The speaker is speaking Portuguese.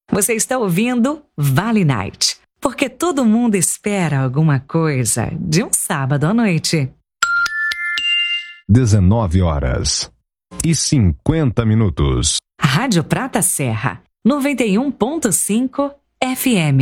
Você está ouvindo Vale Night, porque todo mundo espera alguma coisa de um sábado à noite. 19h50. Rádio Prata Serra, 91.5 FM.